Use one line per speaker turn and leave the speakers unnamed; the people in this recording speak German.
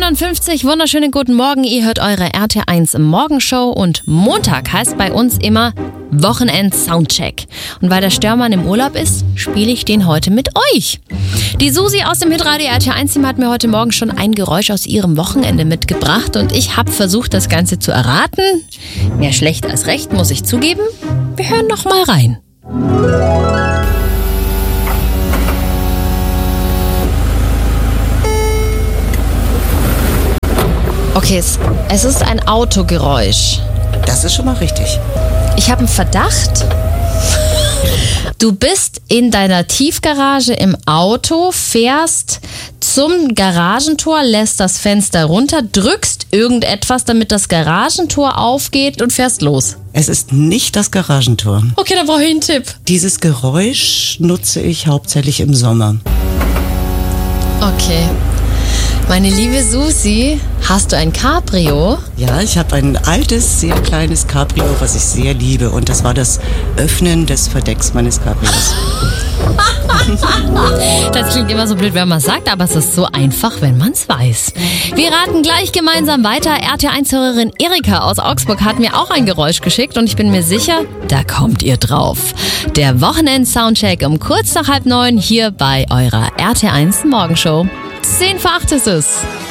7:54, wunderschönen guten Morgen. Ihr hört eure RT1 Morgenshow und Montag heißt bei uns immer Wochenend-Soundcheck. Und weil der Störmann im Urlaub ist, spiele ich den heute mit euch. Die Susi aus dem Hitradio RT1-Team hat mir heute Morgen schon ein Geräusch aus ihrem Wochenende mitgebracht und ich habe versucht, das Ganze zu erraten. Mehr schlecht als recht, muss ich zugeben. Wir hören noch mal rein. Okay, es ist ein Autogeräusch.
Das ist schon mal richtig.
Ich habe einen Verdacht. Du bist in deiner Tiefgarage im Auto, fährst zum Garagentor, lässt das Fenster runter, drückst irgendetwas, damit das Garagentor aufgeht und fährst los.
Es ist nicht das Garagentor.
Okay, dann brauche ich einen Tipp.
Dieses Geräusch nutze ich hauptsächlich im Sommer.
Okay. Meine liebe Susi, hast du ein Cabrio?
Ja, ich habe ein altes, sehr kleines Cabrio, was ich sehr liebe. Und das war das Öffnen des Verdecks meines Cabrios.
Das klingt immer so blöd, wenn man es sagt, aber es ist so einfach, wenn man es weiß. Wir raten gleich gemeinsam weiter. RT1-Hörerin Erika aus Augsburg hat mir auch ein Geräusch geschickt und ich bin mir sicher, da kommt ihr drauf. Der Wochenend-Soundcheck um kurz nach 8:30 hier bei eurer RT1 Morgenshow. 7:50 ist es.